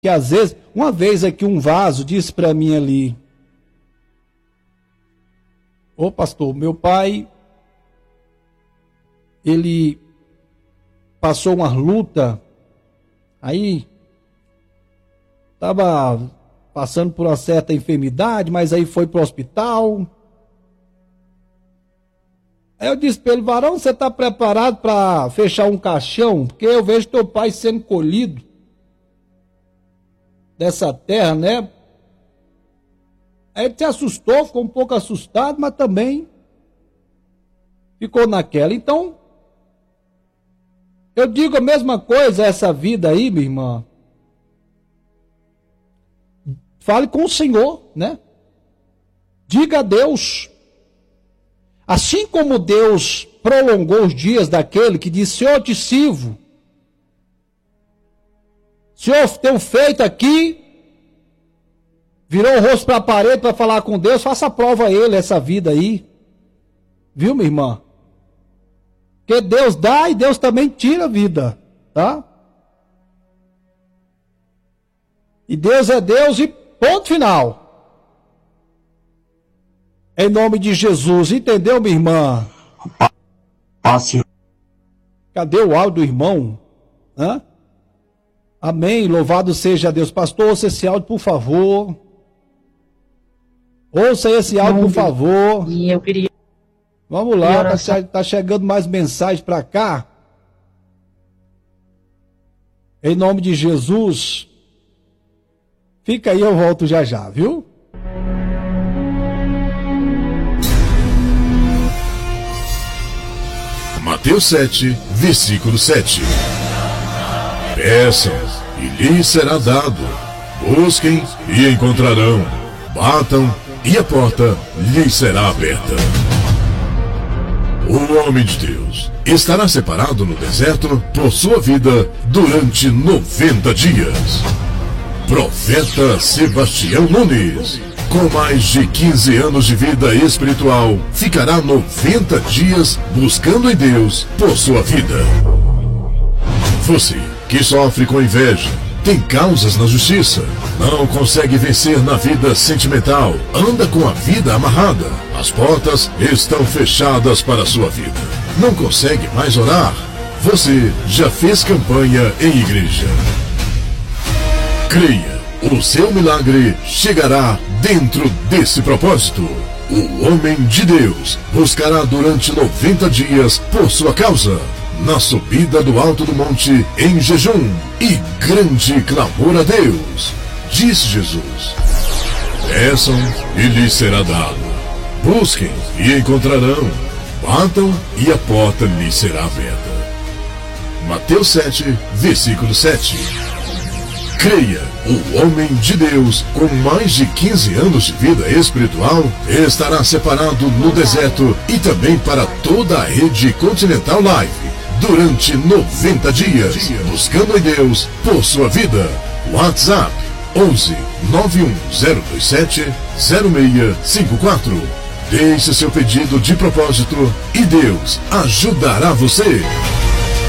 Que às vezes, uma vez aqui um vaso disse para mim ali: ô pastor, meu pai, ele passou uma luta, aí estava passando por uma certa enfermidade, mas aí foi para o hospital. Aí eu disse para ele: varão, você está preparado para fechar um caixão? Porque eu vejo teu pai sendo colhido dessa terra, né? Aí ele se assustou, ficou um pouco assustado, mas também ficou naquela. Então, eu digo a mesma coisa, essa vida aí, minha irmã. Fale com o Senhor, né? Diga a Deus. Assim como Deus prolongou os dias daquele que disse: Senhor, eu te sirvo. Senhor, tenho feito aqui, virou o rosto para a parede para falar com Deus, faça a prova a ele essa vida aí. Viu, minha irmã? Porque Deus dá e Deus também tira a vida, tá? E Deus é Deus e ponto final. Em nome de Jesus, entendeu, minha irmã? Fácil. Cadê o áudio do irmão? Hã? Amém, louvado seja Deus. Pastor, ouça esse áudio, por favor. Ouça esse áudio, por favor. E eu queria... Vamos lá, tá chegando mais mensagem para cá. Em nome de Jesus. Fica aí, eu volto já já, viu? Mateus 7, versículo 7. Peçam, e lhes será dado. Busquem, e encontrarão. Batam, e a porta lhes será aberta. O homem de Deus estará separado no deserto por sua vida durante 90 dias. Profeta Sebastião Nunes, com mais de 15 anos de vida espiritual, ficará 90 dias buscando em Deus por sua vida. Você que sofre com inveja, tem causas na justiça, não consegue vencer na vida sentimental, anda com a vida amarrada, as portas estão fechadas para a sua vida, não consegue mais orar, você já fez campanha em igreja. Creia, o seu milagre chegará dentro desse propósito. O homem de Deus buscará durante 90 dias por sua causa, na subida do alto do monte, em jejum e grande clamor a Deus. Disse Jesus: peçam e lhes será dado. Busquem e encontrarão. Batam e a porta lhes será aberta. Mateus 7, versículo 7. Creia, o homem de Deus, com mais de 15 anos de vida espiritual, estará separado no deserto e também para toda a rede Continental Live, durante 90 dias, buscando em Deus por sua vida. WhatsApp 11 91027 0654. Deixe seu pedido de propósito e Deus ajudará você.